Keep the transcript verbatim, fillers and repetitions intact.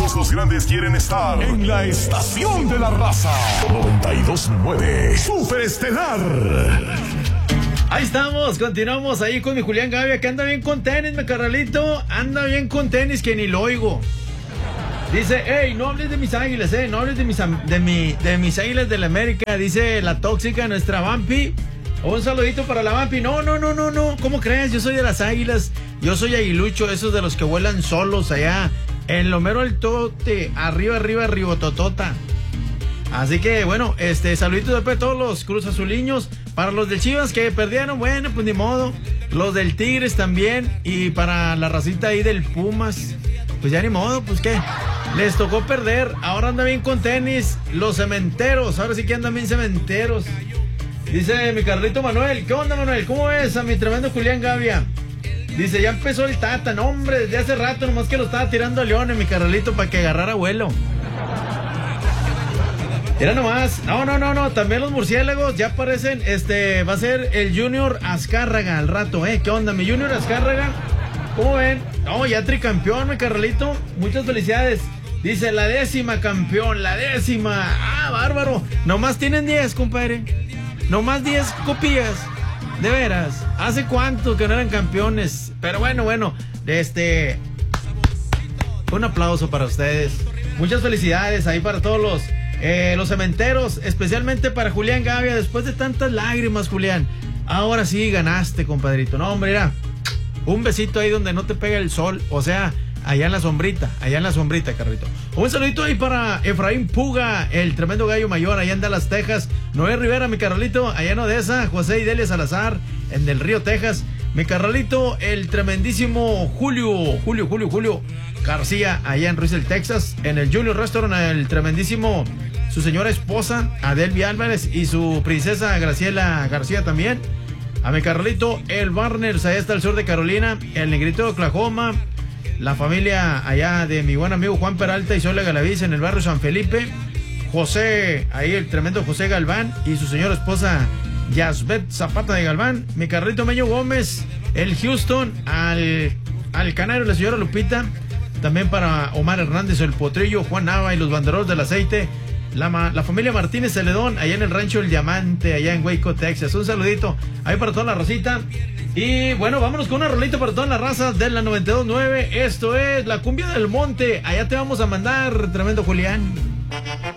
Todos los grandes quieren estar en la estación de la raza. noventa y dos punto nueve Super Estelar. Ahí estamos, continuamos ahí con mi Julián Gavia, que anda bien con tenis, mi carnalito. Anda bien con tenis, que ni lo oigo. Dice, hey, no hables de mis águilas, eh, no hables de mis, de mi, de mis águilas de la América. Dice la tóxica, nuestra Vampi. Un saludito para la Vampi. No, no, no, no, no, ¿cómo crees? Yo soy de las águilas. Yo soy aguilucho, esos de los que vuelan solos allá en lo mero del tote, arriba, arriba, arriba, totota. Así que, bueno, este, saluditos de todos los Cruz Azuliños. Para los de Chivas que perdieron, bueno, pues ni modo. Los del Tigres también. Y para la racita ahí del Pumas, pues ya ni modo, pues qué. Les tocó perder. Ahora anda bien con tenis. Los cementeros, ahora sí que andan bien cementeros. Dice mi Carlito Manuel. ¿Qué onda, Manuel? ¿Cómo ves a mi tremendo Julián Gavia? Dice, ya empezó el Tata. No, hombre, desde hace rato, nomás que lo estaba tirando a León en mi Carlito para que agarrara vuelo. Mira nomás, no, no, no, no, también los murciélagos ya aparecen, este, va a ser el Junior Azcárraga al rato, eh, ¿qué onda, mi Junior Azcárraga? ¿Cómo ven? No, ya tricampeón, mi Carlito, muchas felicidades. Dice, la décima campeón, la décima, ah, bárbaro, nomás tienen diez, compadre, nomás diez copillas, de veras, ¿hace cuánto que no eran campeones? Pero bueno, bueno, este, un aplauso para ustedes, muchas felicidades ahí para todos los... Eh, los cementeros, especialmente para Julián Gavia, después de tantas lágrimas, Julián. Ahora sí ganaste, compadrito. No, hombre, mira, un besito ahí donde no te pega el sol, o sea, allá en la sombrita, allá en la sombrita, Carrito. Un saludito ahí para Efraín Puga, el tremendo gallo mayor, allá en Dallas, Texas. Noé Rivera, mi carnalito, allá en Odessa. José Idelia Salazar, en Del Río, Texas. Mi carnalito, el tremendísimo Julio, Julio, Julio, Julio García, allá en Russell, Texas. En el Junior Restaurant, el tremendísimo, su señora esposa, Adelvi Álvarez, y su princesa Graciela García también. A mi carnalito, el Barners, allá está al sur de Carolina. El Negrito de Oklahoma. La familia allá de mi buen amigo Juan Peralta y Sola Galaviz en el barrio San Felipe. José, ahí el tremendo José Galván y su señora esposa Yasbet Zapata de Galván. Mi carnalito Meño Gómez, el Houston, al, al Canario, la señora Lupita. También para Omar Hernández, el Potrillo, Juan Nava y los banderos del aceite. La, la familia Martínez Celedón, allá en el rancho El Diamante, allá en Waco, Texas. Un saludito ahí para toda la racita. Y bueno, vámonos con una rolita para toda la raza de la noventa y dos punto nueve. Esto es la cumbia del monte. Allá te vamos a mandar, tremendo Julián.